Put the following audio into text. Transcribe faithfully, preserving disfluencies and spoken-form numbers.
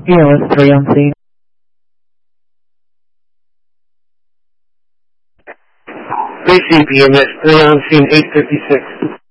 Yeah, it's three on scene. Three C P M S, three on scene, eight fifty-six.